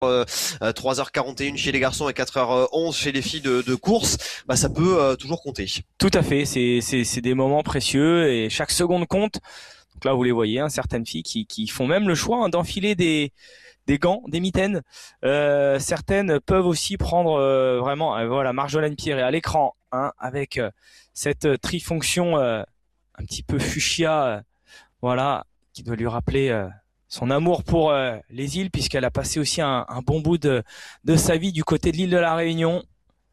3h41 chez les garçons et 4h11 chez les filles de course, bah ça peut toujours compter. Tout à fait, c'est des moments précieux et chaque seconde compte. Donc là, vous les voyez, hein, certaines filles qui font même le choix d'enfiler des gants, des mitaines. Certaines peuvent aussi prendre vraiment, voilà, Marjolaine Pierret à l'écran, hein, avec cette trifonction un petit peu fuchsia, voilà, qui doit lui rappeler son amour pour les îles, puisqu'elle a passé aussi un bon bout de sa vie du côté de l'île de la Réunion.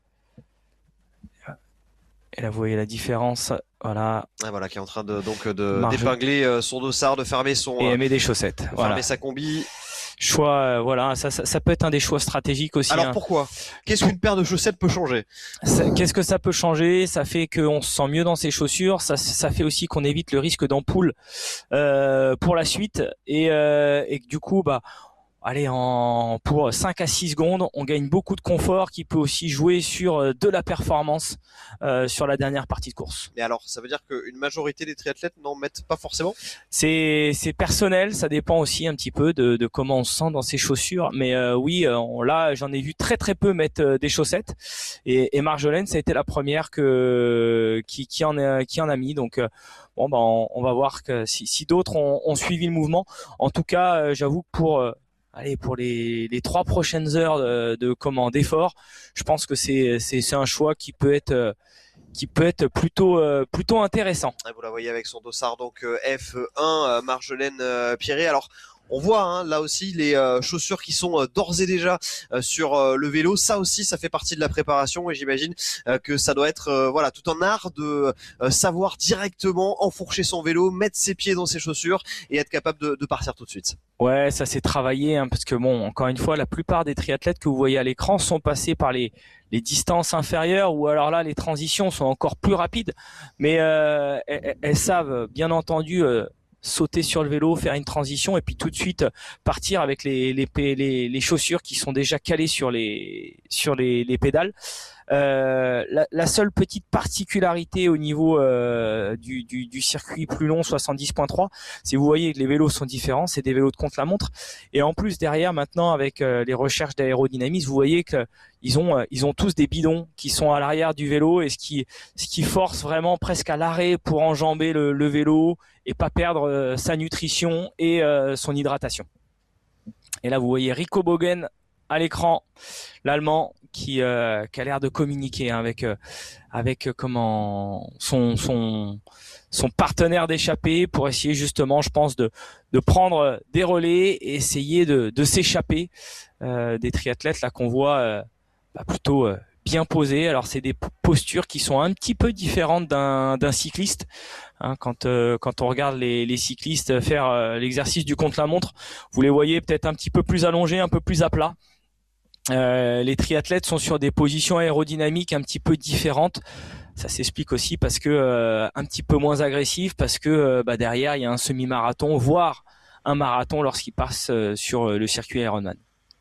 Et là, vous voyez la différence, voilà. Ah, voilà, qui est en train d'épingler son dossard, de fermer et elle met des chaussettes, voilà. Fermer sa combi. Choix, voilà, ça peut être un des choix stratégiques aussi. Alors pourquoi ? Qu'est-ce qu'une paire de chaussettes peut changer ? Qu'est-ce que ça peut changer ? Ça fait qu'on se sent mieux dans ses chaussures. Ça fait aussi qu'on évite le risque d'ampoule pour la suite et que du coup, bah, allez, pour 5 à 6 secondes, on gagne beaucoup de confort qui peut aussi jouer sur de la performance sur la dernière partie de course. Mais alors, ça veut dire qu'une majorité des triathlètes n'en mettent pas forcément ? C'est personnel, ça dépend aussi un petit peu de comment on se sent dans ses chaussures. Mais oui, là, j'en ai vu très très peu mettre des chaussettes. Et Marjolaine, ça a été la première qui en a mis. Donc bon, bah, on va voir que si d'autres ont suivi le mouvement. En tout cas, j'avoue que pour les 3 prochaines heures d'effort, je pense que c'est un choix qui peut être plutôt intéressant. Vous la voyez avec son dossard donc F1, Marjolaine Pierret. Alors on voit hein, là aussi les chaussures qui sont d'ores et déjà sur le vélo. Ça aussi, ça fait partie de la préparation et j'imagine que ça doit être voilà tout un art de savoir directement enfourcher son vélo, mettre ses pieds dans ses chaussures et être capable de partir tout de suite. Ouais, ça s'est travaillé hein, parce que bon, encore une fois, la plupart des triathlètes que vous voyez à l'écran sont passés par les distances inférieures ou alors là les transitions sont encore plus rapides, mais elles savent bien entendu sauter sur le vélo, faire une transition et puis tout de suite partir avec les chaussures qui sont déjà calées sur les pédales. La seule petite particularité au niveau du circuit plus long 70.3, c'est vous voyez que les vélos sont différents, c'est des vélos de contre-la-montre et en plus derrière maintenant avec les recherches d'aérodynamisme, vous voyez que ils ont tous des bidons qui sont à l'arrière du vélo et ce qui force vraiment presque à l'arrêt pour enjamber le vélo et pas perdre sa nutrition et son hydratation. Et là vous voyez Rico Bogen à l'écran, l'Allemand qui a l'air de communiquer hein, avec comment son partenaire d'échappée pour essayer justement, je pense, de prendre des relais et essayer de s'échapper des triathlètes là qu'on voit plutôt bien posés. Alors c'est des postures qui sont un petit peu différentes d'un cycliste. Hein, quand on regarde les cyclistes faire l'exercice du contre-la-montre, vous les voyez peut-être un petit peu plus allongés, un peu plus à plat. Les triathlètes sont sur des positions aérodynamiques un petit peu différentes. Ça s'explique aussi parce que un petit peu moins agressif, parce que derrière il y a un semi-marathon, voire un marathon lorsqu'ils passent sur le circuit Ironman.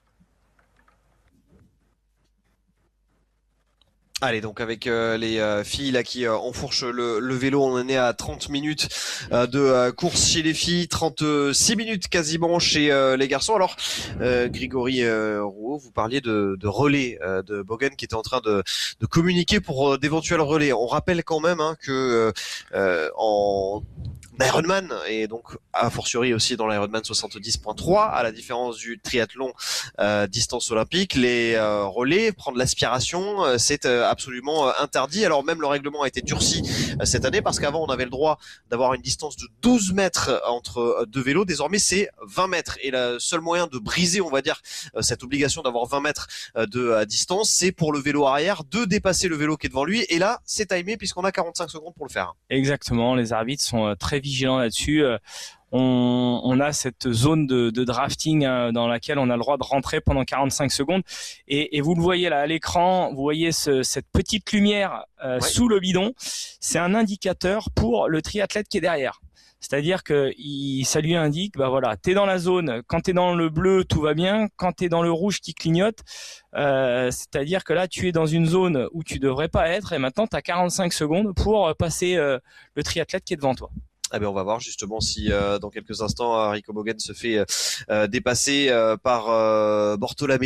Allez, donc avec les filles là qui enfourchent le vélo, on en est à 30 minutes de course chez les filles, 36 minutes quasiment chez les garçons. Alors, Grégory Rouault, vous parliez de relais de Bogen qui était en train de communiquer pour d'éventuels relais. On rappelle quand même hein, que en Ironman et donc a fortiori aussi dans l'Ironman 70.3 à la différence du triathlon distance olympique, les relais, prendre l'aspiration, c'est absolument interdit. Alors même le règlement a été durci cette année parce qu'avant on avait le droit d'avoir une distance de 12 mètres entre deux vélos, désormais c'est 20 mètres et le seul moyen de briser on va dire cette obligation d'avoir 20 mètres de distance, c'est pour le vélo arrière de dépasser le vélo qui est devant lui et là c'est timé puisqu'on a 45 secondes pour le faire. Exactement, les arbitres sont très vigilants là-dessus. On a cette zone de drafting dans laquelle on a le droit de rentrer pendant 45 secondes et vous le voyez là à l'écran, vous voyez cette petite lumière sous le bidon, c'est un indicateur pour le triathlète qui est derrière. C'est-à-dire que ça lui indique, voilà, t'es dans la zone, quand t'es dans le bleu, tout va bien, quand t'es dans le rouge qui clignote, c'est-à-dire que là, tu es dans une zone où tu devrais pas être et maintenant t'as 45 secondes pour passer le triathlète qui est devant toi. Eh bien, on va voir justement si dans quelques instants Rico Bogen se fait dépasser par Bortolamé